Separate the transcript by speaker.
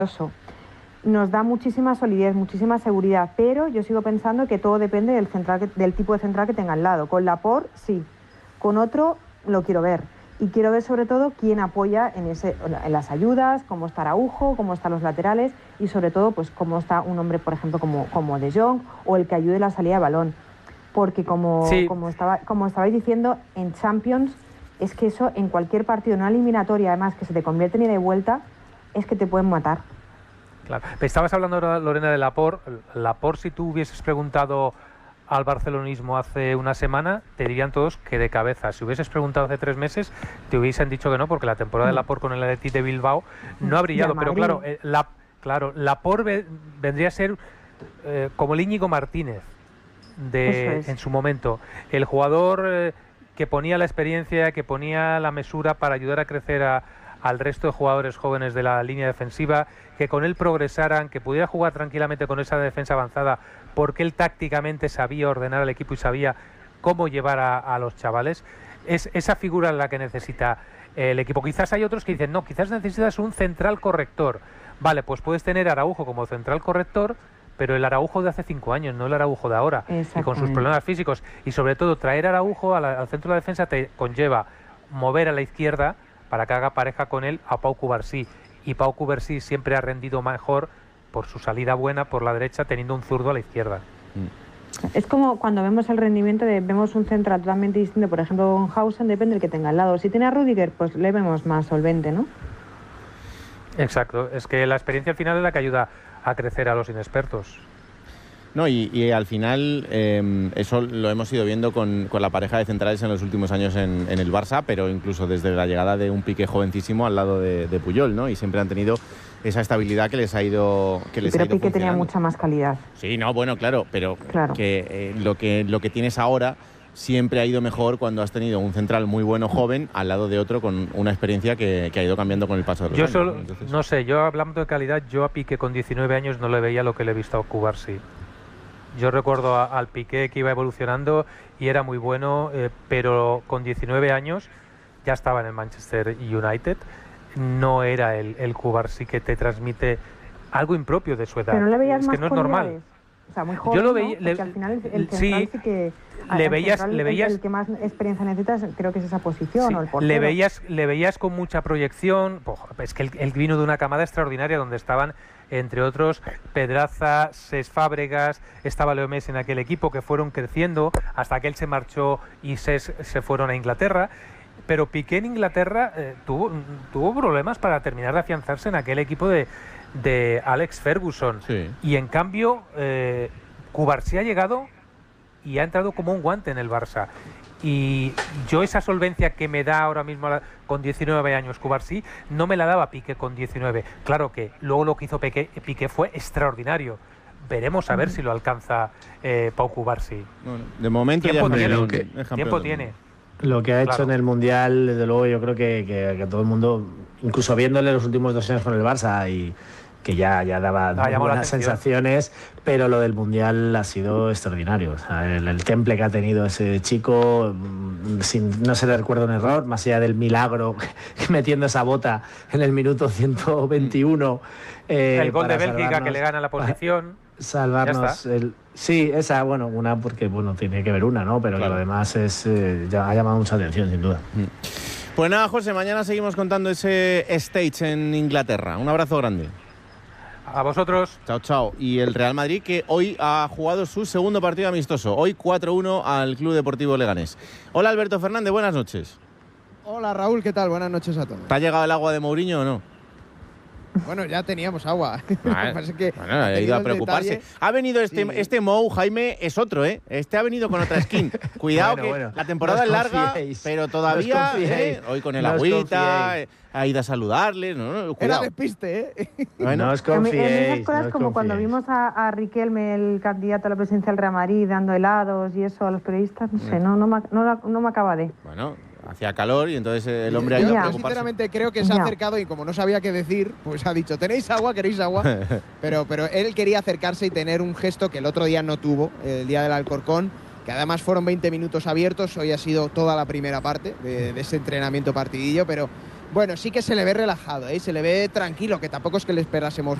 Speaker 1: nos da muchísima solidez, muchísima seguridad, pero yo sigo pensando que todo depende del tipo de central que tenga al lado. Con Laporte, sí. Con otro, lo quiero ver. Y quiero ver sobre todo quién apoya en las ayudas, cómo está Araujo, cómo están los laterales y sobre todo pues cómo está un hombre, por ejemplo, como De Jong o el que ayude la salida de balón. Porque como estabais diciendo, en Champions es que eso en cualquier partido, en una eliminatoria además que se te convierte en ida y vuelta, es que te pueden matar.
Speaker 2: Claro. Estabas hablando ahora, Lorena, de Laporte. Laporte, si tú hubieses preguntado al barcelonismo hace una semana, te dirían todos que de cabeza. Si hubieses preguntado hace 3 meses, te hubiesen dicho que no, porque la temporada de Laporte con el Athletic de Bilbao no ha brillado. Pero claro, Laporte vendría a ser como el Íñigo Martínez en su momento. El jugador que ponía la experiencia, que ponía la mesura para ayudar a crecer al resto de jugadores jóvenes de la línea defensiva, que con él progresaran, que pudiera jugar tranquilamente con esa defensa avanzada, porque él tácticamente sabía ordenar al equipo y sabía cómo llevar a los chavales. Es esa figura la que necesita el equipo. Quizás hay otros que dicen, no, quizás necesitas un central corrector. Vale, pues puedes tener a Araujo como central corrector, pero el Araujo de hace 5 años, no el Araujo de ahora, y con sus problemas físicos. Y sobre todo, traer a Araujo al centro de la defensa te conlleva mover a la izquierda para que haga pareja con él a Pau Cubarsí. Y Pau Cubarsí siempre ha rendido mejor por su salida buena por la derecha, teniendo un zurdo a la izquierda.
Speaker 1: Es como cuando vemos el rendimiento vemos un central totalmente distinto, por ejemplo, con Hausen, depende del que tenga al lado. Si tiene a Rüdiger, pues le vemos más solvente, ¿no?
Speaker 2: Exacto, es que la experiencia al final es la que ayuda a crecer a los inexpertos.
Speaker 3: No, y al final eso lo hemos ido viendo con la pareja de centrales en los últimos años en el Barça, pero incluso desde la llegada de un Piqué jovencísimo al lado de Puyol, ¿no? Y siempre han tenido esa estabilidad que les ha ido
Speaker 1: Pero Piqué tenía mucha más calidad.
Speaker 3: Sí, no, bueno, claro, pero que lo que tienes ahora siempre ha ido mejor cuando has tenido un central muy bueno joven al lado de otro con una experiencia que ha ido cambiando con el paso de los años.
Speaker 2: No sé, yo hablando de calidad, yo a Piqué con 19 años no le veía lo que le he visto a Cubarsí. Yo recuerdo al Piqué que iba evolucionando y era muy bueno, pero con 19 años ya estaba en el Manchester United. No era el Cubarsí que te transmite algo impropio de su edad.
Speaker 1: Pero no le veías
Speaker 2: es
Speaker 1: más
Speaker 2: que no es normal.
Speaker 1: O sea, muy joven, yo lo veía, ¿no? Porque al final el central sí que...
Speaker 2: Le veías,
Speaker 1: el que más experiencia necesitas, creo que es esa posición,
Speaker 2: sí,
Speaker 1: o el portero.
Speaker 2: Le veías con mucha proyección. Es que él vino de una camada extraordinaria donde estaban, entre otros, Pedraza, Cesc Fábregas, estaba Leo Messi en aquel equipo, que fueron creciendo hasta que él se marchó y se fueron a Inglaterra. Pero Piqué en Inglaterra tuvo problemas para terminar de afianzarse en aquel equipo de Alex Ferguson. Sí. Y en cambio, Cubarsí ha llegado y ha entrado como un guante en el Barça. Y yo esa solvencia que me da ahora mismo con 19 años Cubarsí, no me la daba Piqué con 19. Claro que luego lo que hizo Piqué fue extraordinario. Veremos a ver si lo alcanza Pau Cubarsí.
Speaker 3: Bueno, de momento
Speaker 2: tiempo tiene.
Speaker 4: Lo que ha hecho en el Mundial, desde luego, yo creo que todo el mundo, incluso viéndole los últimos 2 años con el Barça y que ya daba buenas sensaciones, pero lo del Mundial ha sido extraordinario. O sea, el temple que ha tenido ese chico, no se le recuerda un error, más allá del milagro metiendo esa bota en el minuto 121.
Speaker 2: El gol de Bélgica que le gana la posición.
Speaker 4: Salvarnos. Sí, esa, una porque tiene que ver una, ¿no? Pero claro, lo demás ya ha llamado mucha atención, sin duda.
Speaker 3: Pues nada, José, mañana seguimos contando ese stage en Inglaterra. Un abrazo grande.
Speaker 2: A vosotros.
Speaker 3: Chao, chao. Y el Real Madrid, que hoy ha jugado su segundo partido amistoso. Hoy 4-1 al Club Deportivo Leganés. Hola, Alberto Fernández, buenas noches.
Speaker 5: Hola, Raúl, ¿qué tal? Buenas noches a todos.
Speaker 3: ¿Te ha llegado el agua de Mourinho o no?
Speaker 5: Bueno, ya teníamos agua.
Speaker 3: Ha ido a preocuparse. Ha venido este Mou, Jaime, es otro, ¿eh? Este ha venido con otra skin. Cuidado la temporada es larga, pero todavía hoy con el agüita, ha ido a saludarles. No,
Speaker 5: era despiste, ¿eh?
Speaker 4: Bueno, no os confiéis.
Speaker 1: En esas cosas como cuando vimos a Riquelme, el candidato a la presidencia del Real Madrid, dando helados y eso a los periodistas, no sé, no me acaba de...
Speaker 3: Bueno, hacía calor y entonces el hombre ha ido a preocuparse.
Speaker 5: Yo sinceramente creo que se ha acercado y como no sabía qué decir, pues ha dicho, ¿tenéis agua? ¿Queréis agua? pero él quería acercarse y tener un gesto que el otro día no tuvo, el día del Alcorcón, que además fueron 20 minutos abiertos, hoy ha sido toda la primera parte de ese entrenamiento partidillo, pero Bueno, sí que se le ve relajado, se le ve tranquilo, que tampoco es que le esperásemos